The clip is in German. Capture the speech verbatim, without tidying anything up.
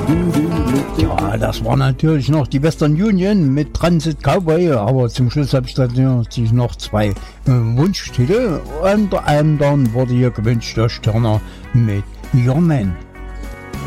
Ja, das war natürlich noch die Western Union mit Transit Cowboy, aber zum Schluss habe ich dann natürlich noch zwei äh, Wunschtitel. Unter anderem wurde hier gewünscht der Stirner mit Your Man.